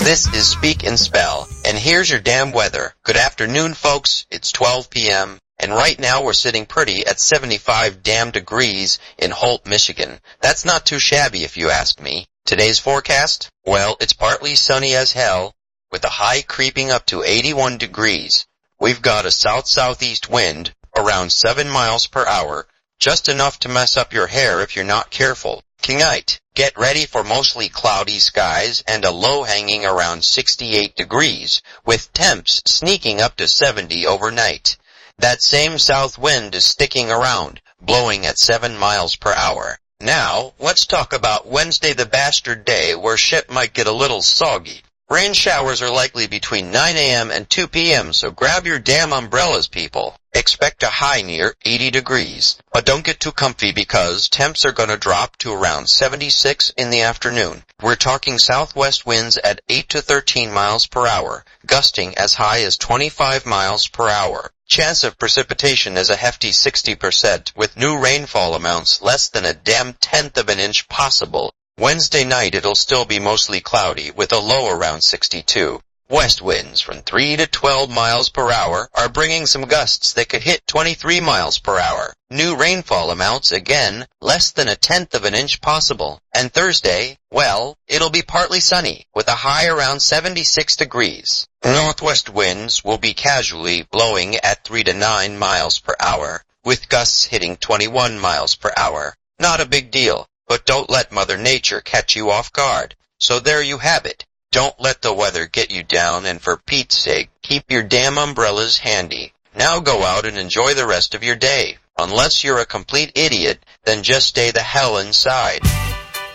This is Speak and Spell, and here's your damn weather. Good afternoon, folks. It's 12 p.m., and right now we're sitting pretty at 75 damn degrees in Holt, Michigan. That's not too shabby if you ask me. Today's forecast? Well, it's partly sunny as hell, with a high creeping up to 81 degrees. We've got a south-southeast wind, around 7 miles per hour, just enough to mess up your hair if you're not careful. Tonight, get ready for mostly cloudy skies and a low hanging around 68 degrees, with temps sneaking up to 70 overnight. That same south wind is sticking around, blowing at 7 miles per hour. Now, let's talk about Wednesday the bastard day, where shit might get a little soggy. Rain showers are likely between 9 a.m. and 2 p.m., so grab your damn umbrellas, people. Expect a high near 80 degrees. But don't get too comfy because temps are gonna drop to around 76 in the afternoon. We're talking southwest winds at 8 to 13 miles per hour, gusting as high as 25 miles per hour. Chance of precipitation is a hefty 60%, with new rainfall amounts less than a damn tenth of an inch possible. Wednesday night it'll still be mostly cloudy, with a low around 62. West winds from 3 to 12 miles per hour are bringing some gusts that could hit 23 miles per hour. New rainfall amounts, again, less than a tenth of an inch possible. And Thursday, well, it'll be partly sunny, with a high around 76 degrees. Northwest winds will be casually blowing at 3 to 9 miles per hour, with gusts hitting 21 miles per hour. Not a big deal, but don't let Mother Nature catch you off guard. So there you have it. Don't let the weather get you down, and for Pete's sake, keep your damn umbrellas handy. Now go out and enjoy the rest of your day. Unless you're a complete idiot, then just stay the hell inside.